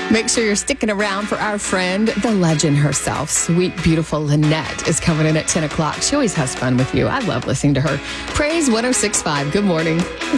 Make sure you're sticking around for our friend, the legend herself, sweet, beautiful Lynette is coming in at 10 o'clock. She always has fun with you. I love listening to her. Praise 106.5. Good morning.